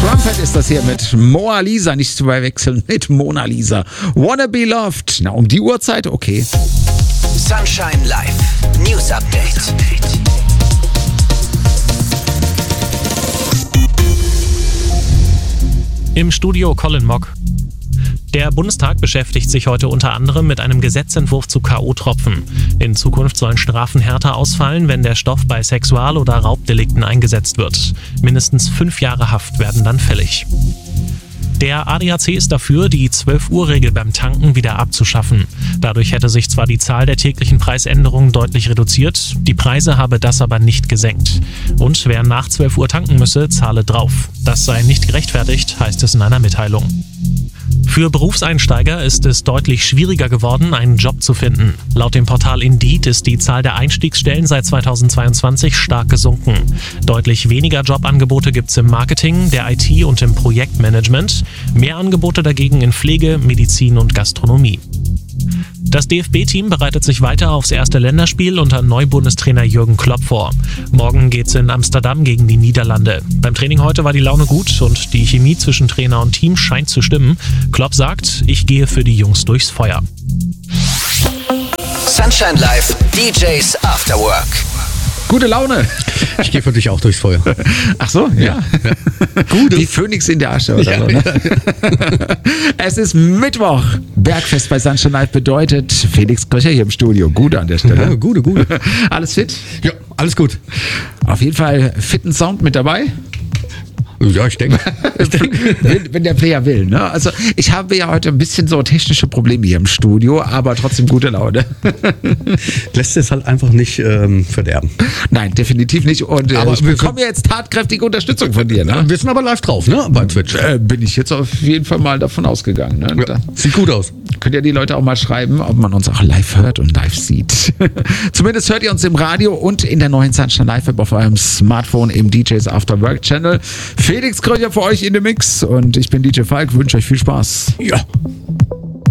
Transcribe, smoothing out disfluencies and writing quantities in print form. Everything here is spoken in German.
Trumpet ist das hier mit Mona Lisa, nicht zu verwechseln mit Mona Lisa. Wanna be loved. Na, um die Uhrzeit? Okay. Sunshine Live. News Update. Im Studio Colin Mock. Der Bundestag beschäftigt sich heute unter anderem mit einem Gesetzentwurf zu K.O.-Tropfen. In Zukunft sollen Strafen härter ausfallen, wenn der Stoff bei Sexual- oder Raubdelikten eingesetzt wird. Mindestens 5 Jahre Haft werden dann fällig. Der ADAC ist dafür, die 12-Uhr-Regel beim Tanken wieder abzuschaffen. Dadurch hätte sich zwar die Zahl der täglichen Preisänderungen deutlich reduziert, die Preise habe das aber nicht gesenkt. Und wer nach 12 Uhr tanken müsse, zahle drauf. Das sei nicht gerechtfertigt, heißt es in einer Mitteilung. Für Berufseinsteiger ist es deutlich schwieriger geworden, einen Job zu finden. Laut dem Portal Indeed ist die Zahl der Einstiegsstellen seit 2022 stark gesunken. Deutlich weniger Jobangebote gibt es im Marketing, der IT und im Projektmanagement. Mehr Angebote dagegen in Pflege, Medizin und Gastronomie. Das DFB-Team bereitet sich weiter aufs erste Länderspiel unter Neubundestrainer Jürgen Klopp vor. Morgen geht's in Amsterdam gegen die Niederlande. Beim Training heute war die Laune gut und die Chemie zwischen Trainer und Team scheint zu stimmen. Klopp sagt, ich gehe für die Jungs durchs Feuer. Sunshine Live. DJs After Work. Gute Laune. Ich gehe für dich auch durchs Feuer. Ach so, ja. Gut. Wie Phönix in der Asche oder so, ne? Es ist Mittwoch. Bergfest bei Sunshine Live bedeutet Felix Kröcher hier im Studio. Gute an der Stelle. Ja, gute. Alles fit? Ja, alles gut. Auf jeden Fall fitten Sound mit dabei. Ja, ich denke. Wenn der Player will, ne? Also ich habe ja heute ein bisschen so technische Probleme hier im Studio, aber trotzdem gute Laune. Lässt es halt einfach nicht verderben. Nein, definitiv nicht. Und aber ich bekomme jetzt tatkräftige Unterstützung von dir, ne? Wir sind aber live drauf, ne? Bei Twitch. Bin ich jetzt auf jeden Fall mal davon ausgegangen. Ne? Ja, sieht gut aus. Könnt ihr die Leute auch mal schreiben, ob man uns auch live hört und live sieht. Zumindest hört ihr uns im Radio und in der neuen Sunshine Live App auf eurem Smartphone im DJs After Work Channel. Felix Kröcher für euch in dem Mix und ich bin DJ Falk, wünsche euch viel Spaß. Ja.